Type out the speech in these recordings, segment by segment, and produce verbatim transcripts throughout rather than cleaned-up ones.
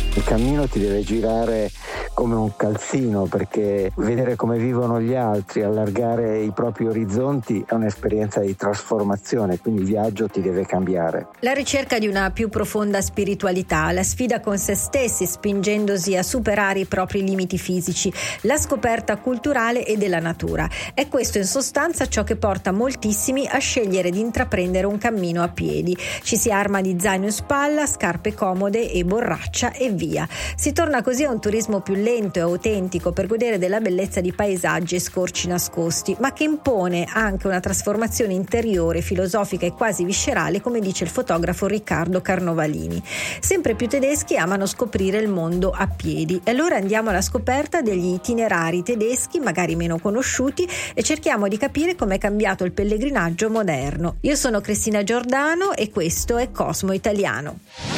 Il cammino ti deve girare come un calzino, perché vedere come vivono gli altri, allargare i propri orizzonti è un'esperienza di trasformazione, quindi il viaggio ti deve cambiare. La ricerca di una più profonda spiritualità, la sfida con se stessi spingendosi a superare i propri limiti fisici, la scoperta culturale e della natura. È questo in sostanza ciò che porta moltissimi a scegliere di intraprendere un cammino a piedi. Ci si arma di zaino in spalla, scarpe comode e borraccia e via. Si torna così a un turismo più lento e autentico per godere della bellezza di paesaggi e scorci nascosti, ma che impone anche una trasformazione interiore, filosofica e quasi viscerale, come dice il fotografo Riccardo Carnovalini. Sempre più tedeschi amano scoprire il mondo a piedi e allora andiamo alla scoperta degli itinerari tedeschi, magari meno conosciuti, e cerchiamo di capire come è cambiato il pellegrinaggio moderno. Io sono Cristina Giordano e questo è Cosmo Italiano.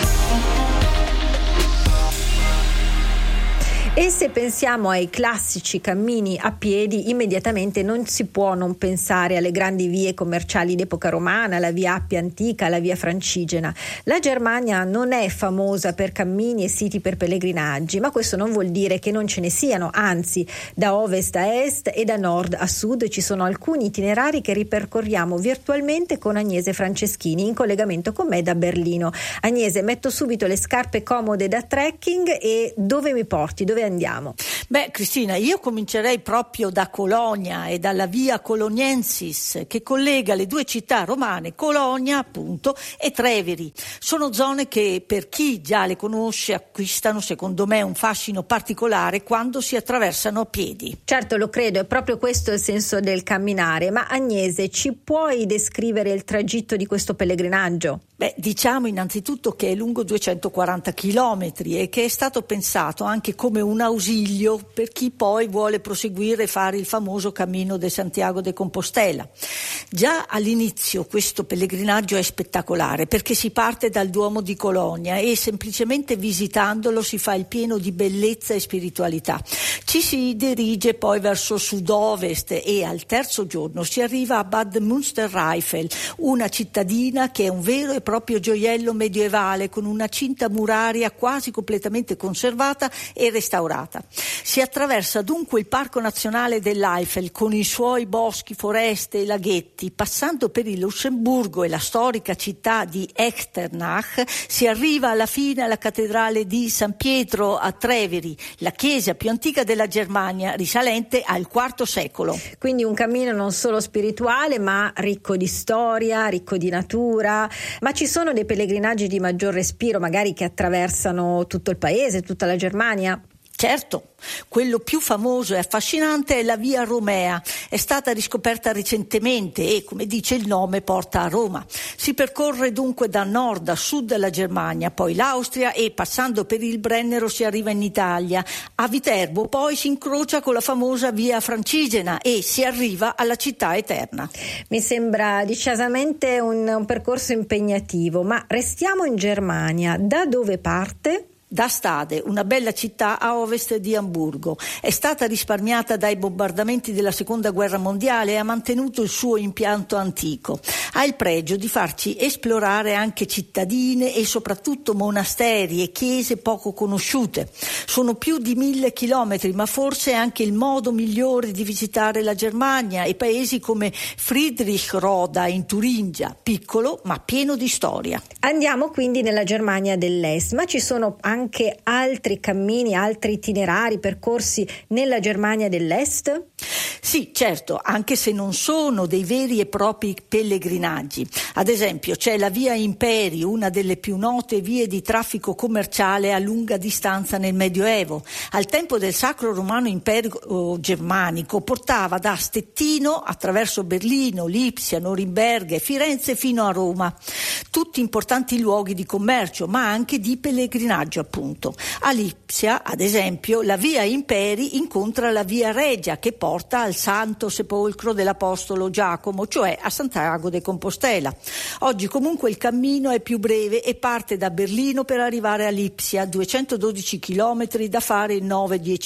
E se pensiamo ai classici cammini a piedi, immediatamente non si può non pensare alle grandi vie commerciali d'epoca romana, la via Appia antica, la via Francigena. La Germania non è famosa per cammini e siti per pellegrinaggi, ma questo non vuol dire che non ce ne siano, anzi, da ovest a est e da nord a sud ci sono alcuni itinerari che ripercorriamo virtualmente con Agnese Franceschini, in collegamento con me da Berlino. Agnese, metto subito le scarpe comode da trekking e dove mi porti? Dove andiamo? Beh, Cristina, io comincerei proprio da Colonia e dalla via Coloniensis, che collega le due città romane, Colonia appunto e Treveri. Sono zone che per chi già le conosce acquistano secondo me un fascino particolare quando si attraversano a piedi. Certo, lo credo, è proprio questo il senso del camminare. Ma Agnese, ci puoi descrivere il tragitto di questo pellegrinaggio? Beh, diciamo innanzitutto che è lungo duecentoquaranta chilometri e che è stato pensato anche come un ausilio per chi poi vuole proseguire e fare il famoso cammino de Santiago de Compostela. Già all'inizio questo pellegrinaggio è spettacolare perché si parte dal Duomo di Colonia e semplicemente visitandolo si fa il pieno di bellezza e spiritualità. Ci si dirige poi verso sud-ovest e al terzo giorno si arriva a Bad Münstereifel, una cittadina che è un vero e proprio gioiello medievale con una cinta muraria quasi completamente conservata e restaurata. Si attraversa dunque il Parco Nazionale dell'Eifel con i suoi boschi, foreste e laghetti, passando per il Lussemburgo e la storica città di Echternach, si arriva alla fine alla cattedrale di San Pietro a Treveri, la chiesa più antica della Germania, risalente al quarto secolo. Quindi un cammino non solo spirituale ma ricco di storia, ricco di natura. Ma ci sono dei pellegrinaggi di maggior respiro, magari che attraversano tutto il paese, tutta la Germania? Certo, quello più famoso e affascinante è la via Romea, è stata riscoperta recentemente e, come dice il nome, porta a Roma. Si percorre dunque da nord a sud della Germania, poi l'Austria e passando per il Brennero si arriva in Italia. A Viterbo poi si incrocia con la famosa via Francigena e si arriva alla città eterna. Mi sembra decisamente un, un percorso impegnativo, ma restiamo in Germania. Da dove parte? Da Stade, una bella città a ovest di Amburgo. È stata risparmiata dai bombardamenti della Seconda Guerra Mondiale e ha mantenuto il suo impianto antico. Ha il pregio di farci esplorare anche cittadine e soprattutto monasteri e chiese poco conosciute. Sono più di mille chilometri, ma forse è anche il modo migliore di visitare la Germania e paesi come Friedrichroda in Turingia, piccolo ma pieno di storia. Andiamo quindi nella Germania dell'Est, ma ci sono anche anche altri cammini, altri itinerari, percorsi nella Germania dell'Est? Sì, certo, anche se non sono dei veri e propri pellegrinaggi. Ad esempio c'è la via Imperi, una delle più note vie di traffico commerciale a lunga distanza nel Medioevo. Al tempo del Sacro Romano Imperio Germanico portava da Stettino attraverso Berlino, Lipsia, Norimberga e Firenze fino a Roma. Tutti importanti luoghi di commercio, ma anche di pellegrinaggio appunto. A Lipsia, ad esempio, la via Imperi incontra la via Regia che porta al Santo Sepolcro dell'Apostolo Giacomo, cioè a Santiago de Compostela. Oggi comunque il cammino è più breve e parte da Berlino per arrivare a Lipsia, duecentododici chilometri da fare in nove dieci